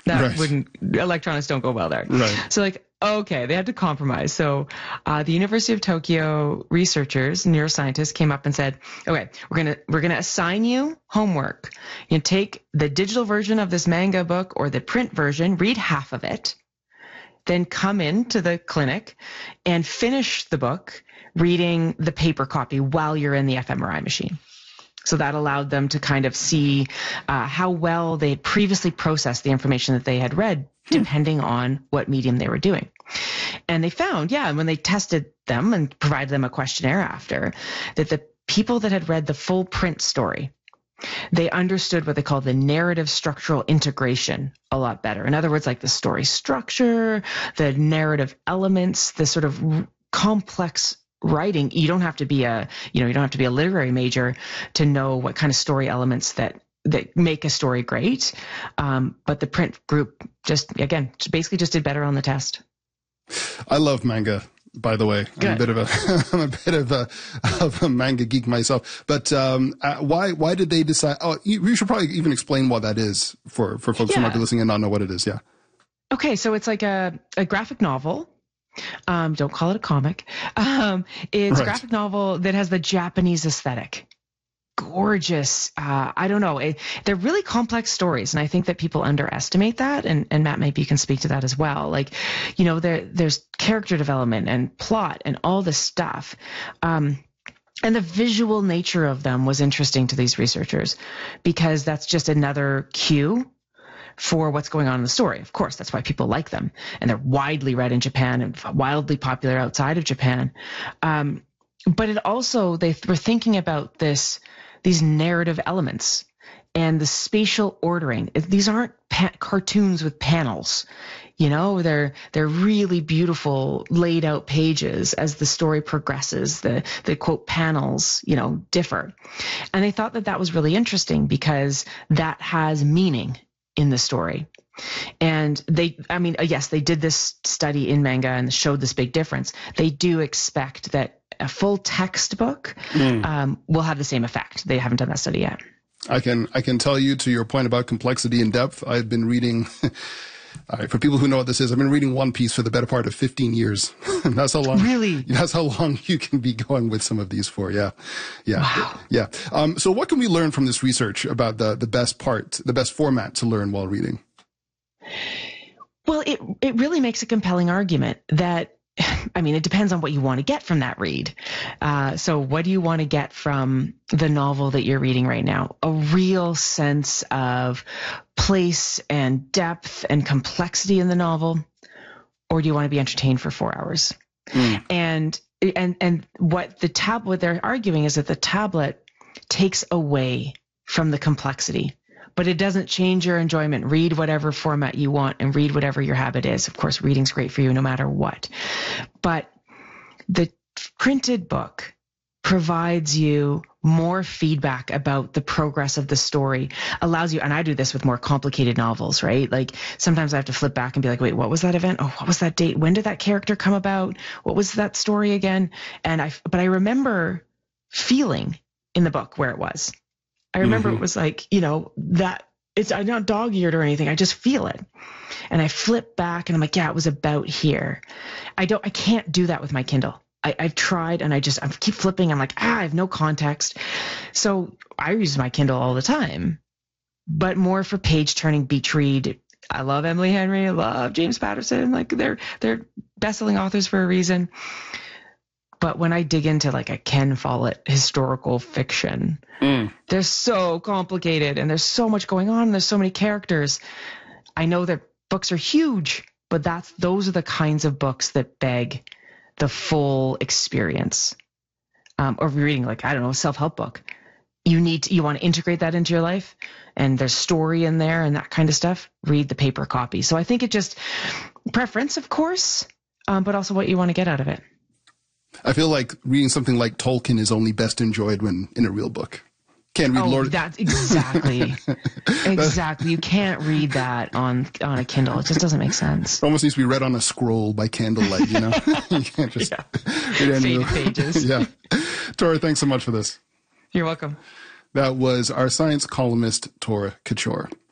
That Right. electronics don't go well there. Right. So like, okay, they had to compromise. So the University of Tokyo researchers, neuroscientists came up and said, okay, we're gonna assign you homework. You take the digital version of this manga book or the print version, read half of it, then come into the clinic and finish the book reading the paper copy while you're in the fMRI machine. So that allowed them to kind of see how well they had previously processed the information that they had read, depending on what medium they were doing. And they found, when they tested them and provided them a questionnaire after, that the people that had read the full print story, they understood what they call the narrative structural integration a lot better. In other words, like the story structure, the narrative elements, the sort of complex writing. You don't have to be a literary major to know what kind of story elements that make a story great. But the print group basically just did better on the test. I love manga, by the way. Good. I'm a bit of a manga geek myself. But why did they decide? Oh, you should probably even explain what that is for folks who might be listening and not know what it is. Yeah. Okay, so it's like a graphic novel. Don't call it a comic. It's a graphic novel that has the Japanese aesthetic. Gorgeous. I don't know. They're really complex stories, and I think that people underestimate that. And Matt, maybe you can speak to that as well. Like, there's character development and plot and all this stuff. And the visual nature of them was interesting to these researchers because that's just another cue for what's going on in the story. Of course, that's why people like them. And they're widely read in Japan and wildly popular outside of Japan. But it also, they were thinking about these narrative elements and the spatial ordering. These aren't cartoons with panels. They're really beautiful laid out pages as the story progresses. The quote panels, differ. And they thought that was really interesting because that has meaning in the story. And they did this study in manga and showed this big difference. They do expect that a full textbook will have the same effect. They haven't done that study yet. I can tell you, to your point about complexity and depth, I've been reading, for people who know what this is, I've been reading One Piece for the better part of 15 years. That's how long. Really? That's how long you can be going with some of these for. Yeah. Wow. Yeah. So what can we learn from this research about the best format to learn while reading? Well, it really makes a compelling argument that, it depends on what you want to get from that read. So what do you want to get from the novel that you're reading right now? A real sense of place and depth and complexity in the novel? Or do you want to be entertained for 4 hours? And what they're arguing is that the tablet takes away from the complexity. But it doesn't change your enjoyment. Read whatever format you want and read whatever your habit is. Of course, reading's great for you no matter what. But the printed book provides you more feedback about the progress of the story, allows you, and I do this with more complicated novels, right? Like sometimes I have to flip back and be like, wait, what was that event? Oh, what was that date? When did that character come about? What was that story again? But I remember feeling in the book where it was. I remember it was like, I'm not dog-eared or anything. I just feel it. And I flip back and I'm like, yeah, it was about here. I can't do that with my Kindle. I've tried and I keep flipping. I'm like, I have no context. So I use my Kindle all the time, but more for page turning, beach read. I love Emily Henry. I love James Patterson. Like they're best-selling authors for a reason. But when I dig into like a Ken Follett historical fiction, they're so complicated and there's so much going on and there's so many characters. I know that books are huge, but those are the kinds of books that beg the full experience. Or reading like, I don't know, a self-help book. You want to integrate that into your life and there's story in there and that kind of stuff. Read the paper copy. So I think it just preference, of course, but also what you want to get out of it. I feel like reading something like Tolkien is only best enjoyed when in a real book. Can't read Lord. That's exactly. Exactly. You can't read that on a Kindle. It just doesn't make sense. It almost needs to be read on a scroll by candlelight, You can't just read any faded pages. Yeah. Tora, thanks so much for this. You're welcome. That was our science columnist, Tora Kachor.